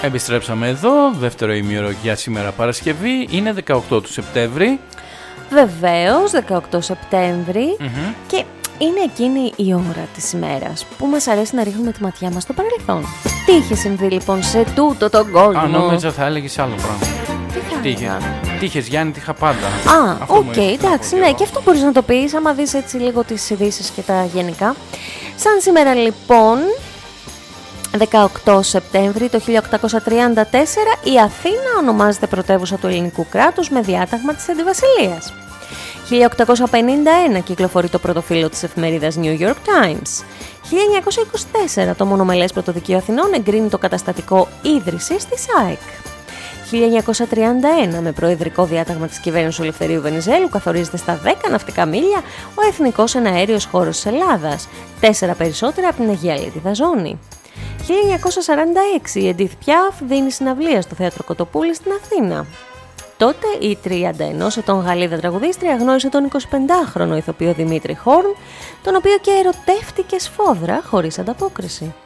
Επιστρέψαμε εδώ, δεύτερο ημίωρο για σήμερα Παρασκευή, είναι 18 του Σεπτέμβρη. Βεβαίως, 18 Σεπτέμβρη και είναι εκείνη η ώρα της ημέρας που μας αρέσει να ρίχνουμε τη ματιά μας στο παρελθόν. Τι είχε συμβεί λοιπόν σε τούτο τον κόσμο? Α, νόμιζα θα έλεγες άλλο πράγμα. Τι είχες Γιάννη, τι είχα πάντα. Οκ, εντάξει, ναι, και αυτό μπορείς να το πεις άμα δεις έτσι λίγο τις ειδήσεις και τα γενικά. Σαν σήμερα λοιπόν, 18 Σεπτέμβρη το 1834, η Αθήνα ονομάζεται πρωτεύουσα του ελληνικού κράτους με διάταγμα της Αντιβασιλείας. 1851 κυκλοφορεί το πρώτο φύλλο της εφημερίδας New York Times. 1924 το μονομελές Πρωτοδικείο Αθηνών εγκρίνει το καταστατικό ίδρυσης της ΑΕΚ. 1931 με προεδρικό διάταγμα της κυβέρνησης του Ελευθερίου Βενιζέλου καθορίζεται στα 10 ναυτικά μίλια ο εθνικός εναέριος χώρος της Ελλάδας, 4 περισσότερα από την Αγία Λίτιδα ζώνη. 1946 η Εντίθ Πιάφ δίνει συναυλία στο Θέατρο Κοτοπούλη στην Αθήνα. Τότε η 31 ετών Γαλλίδα τραγουδίστρια γνώρισε τον 25χρονο ηθοποιό Δημήτρη Χόρν, τον οποίο και ερωτεύτηκε σφόδρα χωρίς ανταπόκριση.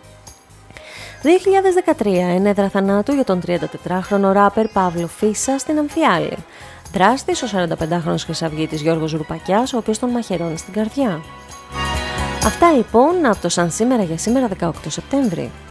2013 ενέδρα θανάτου για τον 34χρονο ράπερ Παύλο Φίσα στην Αμφιάλη. Δράστης ο 45χρονος χρυσαυγίτης Γιώργος Ρουπακιάς, ο οποίος τον μαχαιρώνει στην καρδιά. Αυτά λοιπόν από το Σαν σήμερα για σήμερα 18 Σεπτέμβρη.